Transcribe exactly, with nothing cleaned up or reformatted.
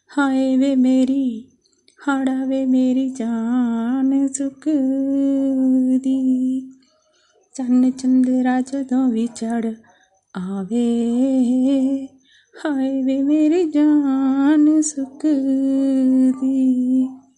ਹਾਏ ਵੇ ਮੇਰੀ ਹਾੜਾ ਵੇ ਮੇਰੀ ਜਾਨ ਸੁੱਕਦੀ। ਚੰਨ ਚੰਦਰਾ ਜਦੋਂ ਵੀ ਚੜ ਆਵੇ, ਹਾਏ ਵੇ ਮੇਰੀ ਜਾਨ ਸੁੱਕਦੀ।